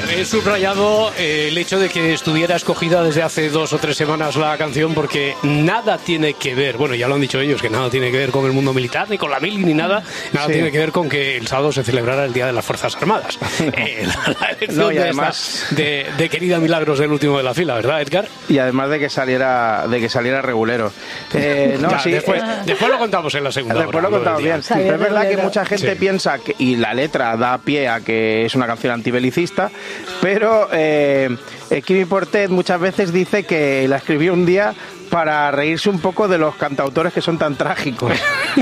Edgar, he subrayado el hecho de que estuviera escogida desde hace 2 o 3 semanas la canción porque nada tiene que ver, bueno, ya lo han dicho ellos, que nada tiene que ver con el mundo militar, ni con la mili, ni nada tiene que ver con que el sábado se celebrara el Día de las Fuerzas Armadas. La elección además de querida Milagros del último de la fila, ¿verdad, Edgar? Y además de que saliera regulero. Después lo contamos en la segunda hora. Después lo contamos bien. Pero es verdad que mucha gente piensa que, y la letra da pie a que es una canción antibelicista, pero Quimi Portet muchas veces dice que la escribió un día para reírse un poco de los cantautores que son tan trágicos.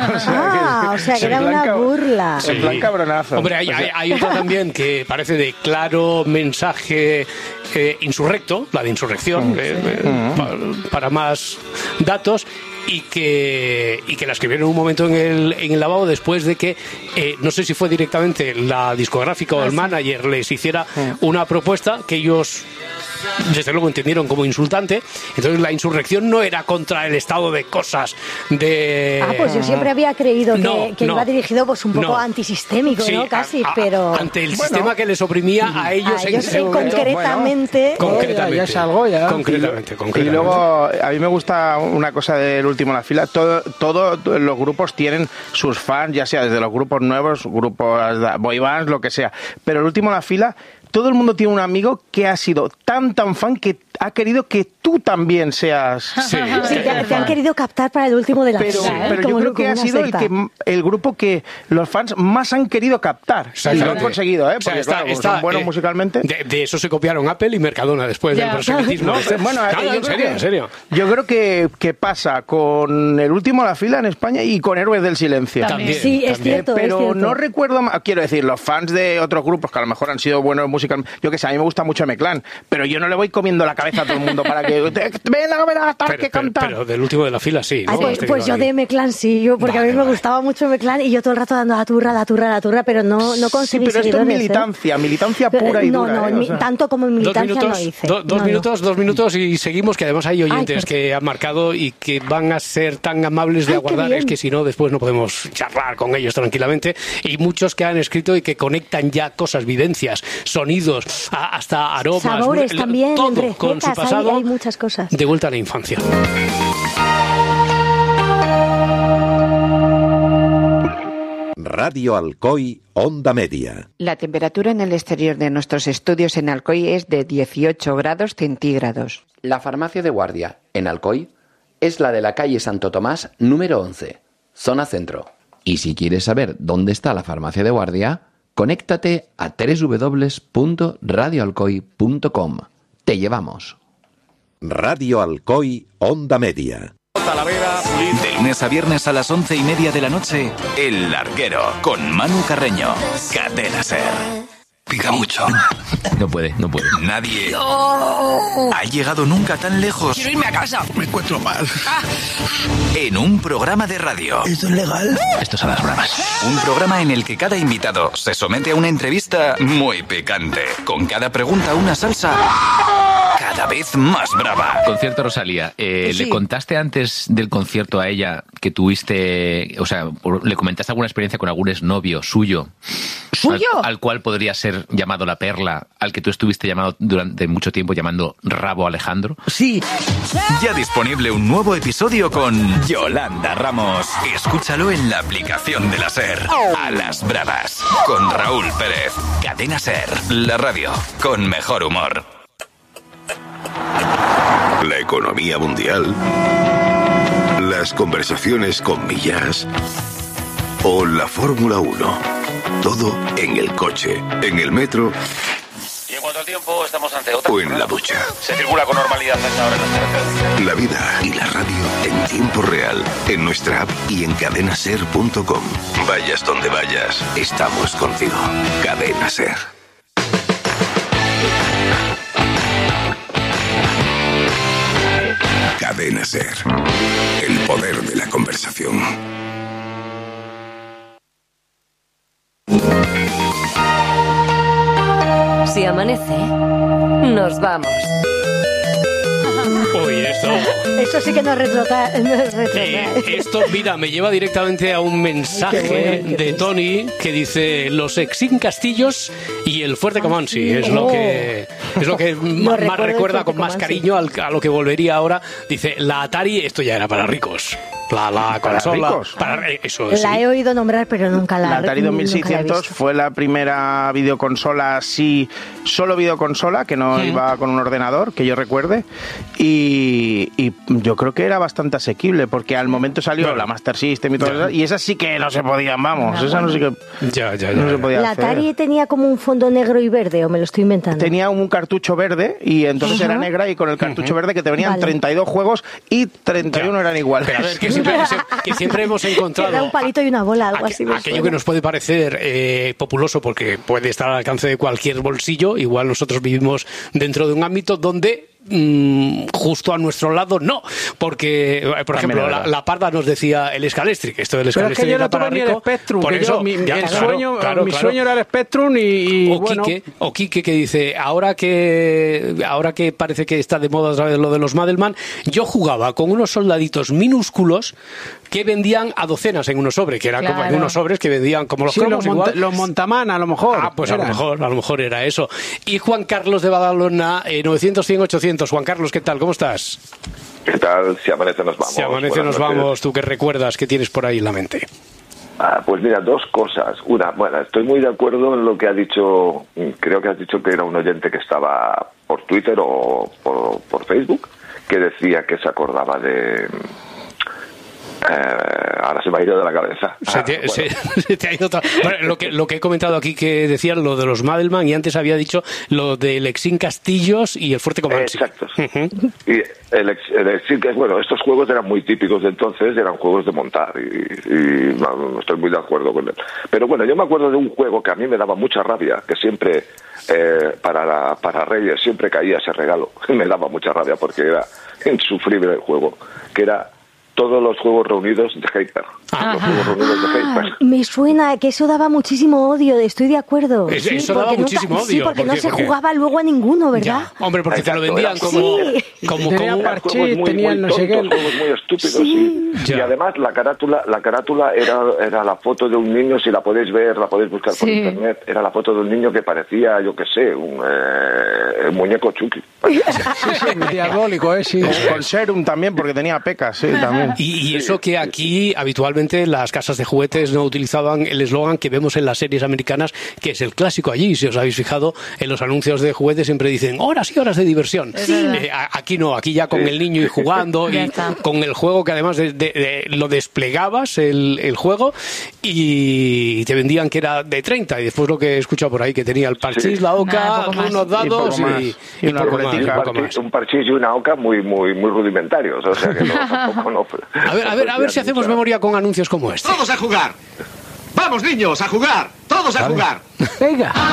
O sea que era una burla. En plan cabronazo. Hombre, hay otra también que parece de claro mensaje insurrecto, la de insurrección, para más datos, y que la escribieron en un momento en el lavabo después de que, no sé si fue directamente la discográfica o el manager les hiciera una propuesta que ellos desde luego entendieron como insultante. Entonces la insurrección no era contra el estado de cosas de... pues yo siempre había creído que iba dirigido pues un poco antisistémico, sí, ¿no? Casi, pero... Ante el sistema que les oprimía a ellos en ese momento. Concretamente. Ya es algo, ya. Concretamente. Y luego, a mí me gusta una cosa del último en la fila. Todos los grupos tienen sus fans, ya sea desde los grupos nuevos, grupos boy bands, lo que sea. Pero el último en la fila, todo el mundo tiene un amigo que ha sido tan fan que ha querido que tú también seas... te han querido captar para el último de la fila. Pero yo creo que ha sido el grupo que los fans más han querido captar. Y lo han conseguido, porque son buenos musicalmente. De eso se copiaron Apple y Mercadona después del proselitismo. En serio. Yo creo que pasa con el último a la fila en España y con Héroes del Silencio. También. Sí, es cierto. Pero no recuerdo, quiero decir, los fans de otros grupos que a lo mejor han sido buenos musicalmente. Yo que sé, a mí me gusta mucho M-Clan, pero yo no le voy comiendo la cabeza a todo el mundo para que ven a ver hasta que cantar. Pero del último de la fila sí, ¿no? Pues yo de M-Clan sí, porque a mí me gustaba mucho M-Clan y yo todo el rato dando la turra, pero no conseguí. Sí, pero esto es militancia pura y dura. Tanto como en militancia no hice. Dos minutos y seguimos, que además hay oyentes que han marcado y que van a ser tan amables de aguardar, es que si no después no podemos charlar con ellos tranquilamente, y muchos que han escrito y que conectan ya cosas, vivencias, sonidos, hasta aromas, sabores también, todo con su pasado. Hay muchas cosas. De vuelta a la infancia. Radio Alcoy, Onda Media. La temperatura en el exterior de nuestros estudios en Alcoy es de 18 grados centígrados. La farmacia de guardia en Alcoy es la de la calle Santo Tomás, número 11, zona centro. Y si quieres saber dónde está la farmacia de guardia, conéctate a www.radioalcoy.com. Te llevamos. Radio Alcoy, Onda Media. De lunes a viernes a las 11:30 de la noche, El Larguero, con Manu Carreño. Cadena SER. Pica mucho. No puede. Nadie ha llegado nunca tan lejos. Quiero irme a casa. Me encuentro mal. En un programa de radio. ¿Esto es legal? Esto son las bromas. Un programa en el que cada invitado se somete a una entrevista muy picante. Con cada pregunta una salsa cada vez más brava. Concierto Rosalía. ¿Le contaste antes del concierto a ella que tuviste, o sea, le comentaste alguna experiencia con algún exnovio suyo? ¿Suyo? Al cual podría ser llamado La Perla, al que tú estuviste llamado durante mucho tiempo llamando Rabo Alejandro. Sí. Ya disponible un nuevo episodio con Yolanda Ramos. Escúchalo en la aplicación de la SER. A las bravas. Con Raúl Pérez. Cadena SER. La radio con mejor humor. La economía mundial, las conversaciones con Millas o la Fórmula 1. Todo en el coche, en el metro. Y en cuanto al tiempo, estamos ante otra. O en la ducha. Se circula con normalidad a esta hora en las carreteras. La vida y la radio en tiempo real, en nuestra app y en cadenaser.com. Vayas donde vayas, estamos contigo. Cadena SER. Cadena SER. El poder de la conversación. Si amanece, nos vamos. Uy, esto... Eso sí que no es esto, mira, me lleva directamente a un mensaje de Tony que dice: los Exim Castillos y el Fuerte Comansi. Es lo que más recuerda con más cariño a lo que volvería ahora. Dice, la Atari, esto ya era para ricos. La consola. Eso, sí. La he oído nombrar, pero nunca la Atari 2600 fue la primera videoconsola así, solo videoconsola, que no iba con un ordenador, que yo recuerde. Y yo creo que era bastante asequible, porque al momento salió la Master System y todo eso, y esas sí que no se podían, vamos. Esa no sí que. Ya. No se podía ¿La hacer. Atari tenía como un fondo negro y verde, o me lo estoy inventando? Tenía un cartucho verde, y entonces era negra, y con el cartucho verde que te venían 32 juegos y 31 eran iguales. Pero a ver, que siempre hemos encontrado... Era un palito y una bola, algo así. Aquello que nos puede parecer populoso, porque puede estar al alcance de cualquier bolsillo. Igual nosotros vivimos dentro de un ámbito donde justo a nuestro lado no, porque por ejemplo la Parda nos decía el Scalestric, esto del Scalestric. Pero es que yo no tuve ni el Spectrum, por eso mi sueño era el Spectrum y bueno. O Quique que dice, ahora que parece que está de moda otra vez lo de los Madelman, yo jugaba con unos soldaditos minúsculos que vendían a docenas en unos sobres, que eran como en unos sobres que vendían como los cromos igual. Los Montaman, a lo mejor. Pues a lo mejor era eso. Y Juan Carlos de Badalona, 900-100-800. Juan Carlos, ¿qué tal? ¿Cómo estás? ¿Qué tal? Si amanece nos vamos. Si amanece nos vamos. ¿Tú qué recuerdas? ¿Qué tienes por ahí en la mente? Pues mira, dos cosas. Una, bueno, estoy muy de acuerdo en lo que ha dicho, creo que has dicho que era un oyente que estaba por Twitter o por Facebook, que decía que se acordaba de... ahora se me ha ido de la cabeza. Se te ha ido bueno, lo que he comentado aquí, que decían lo de los Madelman, y antes había dicho lo del Exim Castillos y el Fuerte Comansi. Exacto. Y el Exim, bueno, estos juegos eran muy típicos de entonces, eran juegos de montar y no estoy muy de acuerdo con él. Pero bueno, yo me acuerdo de un juego que a mí me daba mucha rabia, que siempre para Reyes siempre caía ese regalo. Me daba mucha rabia porque era insufrible el juego, que era todos los juegos reunidos de Hyper. Los juegos reunidos de Hyper. Me suena que eso daba muchísimo odio, estoy de acuerdo. Eso daba muchísimo odio. Sí, porque no se jugaba luego a ninguno, ¿verdad? Ya. Hombre, porque te lo vendían como parche, tenían no sé qué. Juegos muy estúpidos, sí. Y además la carátula era la foto de un niño, si la podéis ver, la podéis buscar por internet, era la foto de un niño que parecía, yo qué sé, un muñeco Chucky. Diabólico, sí. Con Serum también, porque tenía pecas, sí, también. Y eso que aquí habitualmente las casas de juguetes no utilizaban el eslogan que vemos en las series americanas, que es el clásico allí. Si os habéis fijado, en los anuncios de juguetes siempre dicen horas y horas de diversión. Aquí no, aquí ya con el niño y jugando y con el juego, que además lo desplegabas el juego y te vendían que era de 30, y después lo que he escuchado por ahí, que tenía el parchís, la oca, unos dados y una ruletica. Un parchís y una oca muy rudimentarios, o sea que tampoco no. A ver si hacemos memoria con anuncios como este. ¡Todos a jugar! ¡Vamos, niños, a jugar! ¡Todos a jugar! Venga.